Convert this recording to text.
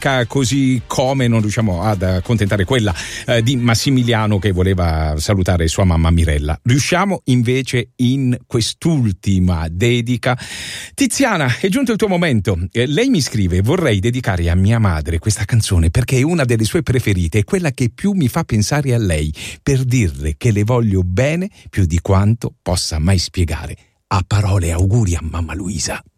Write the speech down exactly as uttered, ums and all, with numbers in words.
dedica così come non riusciamo ad accontentare quella eh, di Massimiliano che voleva salutare sua mamma Mirella. Riusciamo invece in quest'ultima dedica. Tiziana, è giunto il tuo momento. Eh, lei mi scrive: vorrei dedicare a mia madre questa canzone perché è una delle sue preferite, è quella che più mi fa pensare a lei, per dirle che le voglio bene più di quanto possa mai spiegare. A parole, auguri a mamma Luisa.